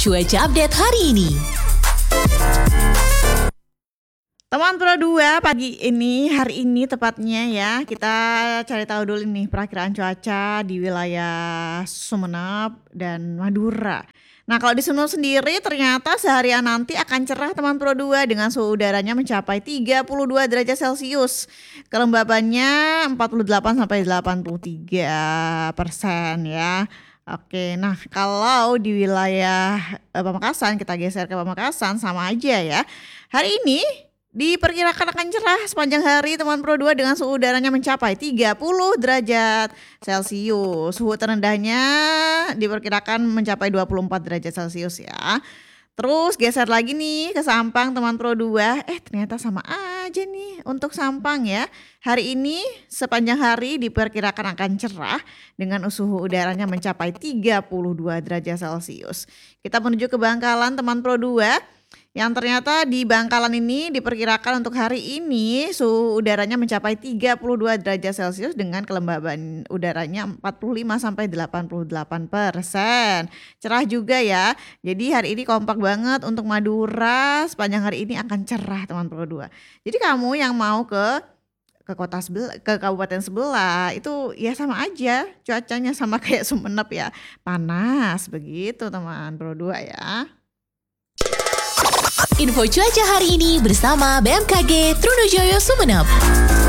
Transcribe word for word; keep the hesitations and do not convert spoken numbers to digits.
cuaca update hari ini. Teman Pro dua, pagi ini, hari ini tepatnya ya, kita cari tahu dulu nih perakiraan cuaca di wilayah Sumeneb dan Madura. Nah, kalau di Sumeneb sendiri ternyata seharian nanti akan cerah teman Pro dua dengan suhu udaranya mencapai tiga puluh dua derajat Celcius. Kelembabannya empat puluh delapan sampai delapan puluh tiga persen ya. Oke, nah kalau di wilayah eh, Pamekasan, kita geser ke Pamekasan sama aja ya. Hari ini diperkirakan akan cerah sepanjang hari teman Pro dua dengan suhu udaranya mencapai tiga puluh derajat Celcius. Suhu terendahnya diperkirakan mencapai dua puluh empat derajat Celcius ya. Terus geser lagi nih ke Sampang teman Pro dua. Eh ternyata sama aja nih untuk Sampang ya. Hari ini sepanjang hari diperkirakan akan cerah dengan suhu udaranya mencapai tiga puluh dua derajat Celcius. Kita menuju ke Bangkalan teman Pro dua. Yang ternyata di Bangkalan ini diperkirakan untuk hari ini suhu udaranya mencapai tiga puluh dua derajat Celcius dengan kelembaban udaranya empat puluh lima sampai delapan puluh delapan persen. Cerah juga ya. Jadi hari ini kompak banget untuk Madura, sepanjang hari ini akan cerah teman Pro dua. Jadi kamu yang mau ke ke kota sebelah, ke kabupaten sebelah itu ya sama aja, cuacanya sama kayak Sumeneb ya. Panas begitu teman Pro dua ya. Info cuaca hari ini bersama B M K G Trunojoyo Sumeneb.